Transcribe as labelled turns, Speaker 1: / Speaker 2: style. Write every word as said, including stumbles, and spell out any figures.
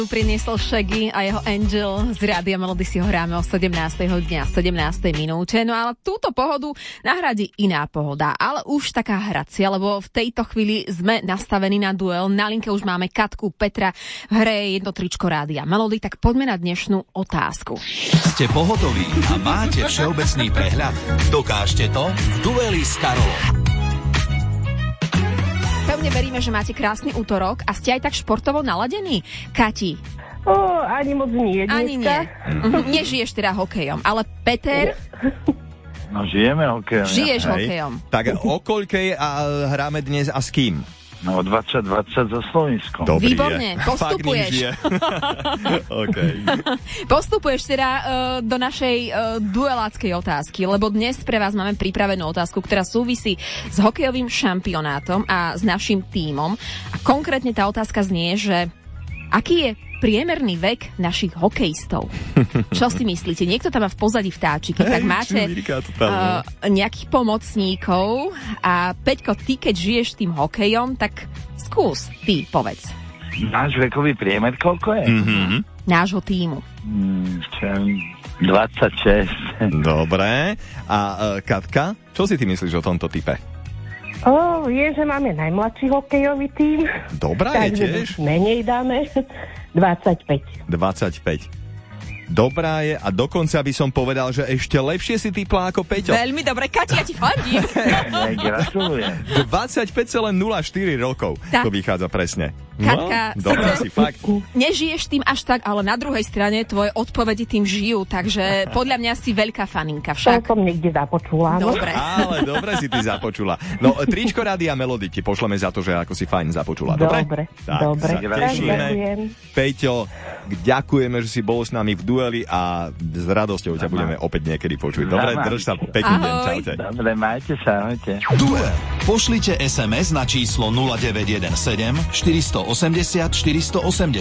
Speaker 1: Priniesol Shaggy a jeho Angel z Rádia Melody, si ho hráme o sedemnásteho dňa, sedemnástej minúte. No ale túto pohodu nahradí iná pohoda, ale už taká hracia, lebo v tejto chvíli sme nastavení na duel. Na linke už máme Katku, Petra, v hre je jedno tričko Rádia Melody, tak poďme na dnešnú otázku.
Speaker 2: Ste pohotoví a máte všeobecný prehľad? Dokážte to v dueli s Karolom.
Speaker 1: Pevne veríme, že máte krásny útorok a ste aj tak športovo naladení. Kati?
Speaker 3: O, ani moc nie dneska.
Speaker 1: Ani nie. Nežiješ teda hokejom, ale Peter?
Speaker 4: No žijeme hokejom.
Speaker 1: Žiješ
Speaker 5: Hej.
Speaker 1: hokejom.
Speaker 5: Tak o koľkej a hráme dnes a s kým?
Speaker 4: No dvadsať dvadsať za Slovenskom.
Speaker 5: Dobrý
Speaker 1: Výborne,
Speaker 5: je.
Speaker 1: postupuješ.
Speaker 5: Okay.
Speaker 1: Postupuješ teda uh, do našej uh, dueláckej otázky, lebo dnes pre vás máme pripravenú otázku, ktorá súvisí s hokejovým šampionátom a s našim tímom. A konkrétne tá otázka znie, že aký je priemerný vek našich hokejistov? Čo si myslíte? Niekto tam má v pozadí vtáčiky, tak máte uh, nejakých pomocníkov a Peťko, ty keď žiješ tým hokejom, tak skús, ty povedz.
Speaker 4: Náš vekový priemer koľko je?
Speaker 5: Mm-hmm.
Speaker 1: Nášho tímu.
Speaker 4: Mm, dvadsaťšesť.
Speaker 5: Dobre. A uh, Katka, čo si ty myslíš o tomto type?
Speaker 3: O, viem, že máme najmladší hokejový tím.
Speaker 5: Dobrá je
Speaker 3: takže
Speaker 5: tiež.
Speaker 3: menej dáme. dvadsaťpäť.
Speaker 5: dvadsaťpäť. Dobrá je a dokonca by som povedal, že ešte lepšie si typla ako Peťo.
Speaker 1: Veľmi dobre, Kati, ja ti fandím.
Speaker 4: Gratulujem.
Speaker 5: dvadsaťpäť celá nula štyri rokov.
Speaker 1: Tak.
Speaker 5: To vychádza presne.
Speaker 1: Katka,
Speaker 5: no, dobrá
Speaker 1: síce
Speaker 5: si fakt.
Speaker 1: nežiješ tým až tak, ale na druhej strane tvoje odpovede tým žijú, takže podľa mňa si veľká faninka
Speaker 3: To
Speaker 1: však.
Speaker 3: som niekde započula. no.
Speaker 1: Dobre.
Speaker 5: Ale dobre si ty započula. No, tričko Rádia Melody ti pošleme za to, že ako si fajn započula. Dobre?
Speaker 3: Dobre,
Speaker 5: Tak,
Speaker 3: dobre.
Speaker 5: sa
Speaker 3: Tak,
Speaker 5: tešíme.
Speaker 3: ďakujem.
Speaker 5: Peťo, ďakujeme, že si bol s nami v dueli a s radosťou ťa budeme opäť niekedy počuť. Dobre,
Speaker 4: Ahoj.
Speaker 5: drž sa, pekný deň,
Speaker 1: Ahoj.
Speaker 5: čaute.
Speaker 4: Dobre, majte sa, ahojte.
Speaker 2: Duel. Pošlite es em es na číslo nula deväť jeden sedem štyri osem nula štyri osem nula.